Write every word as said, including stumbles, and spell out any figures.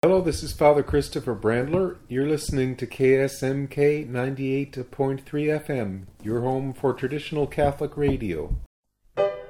Hello, this is Father Christopher Brandler. You're listening to K S M K ninety-eight point three F M, your home for traditional Catholic radio.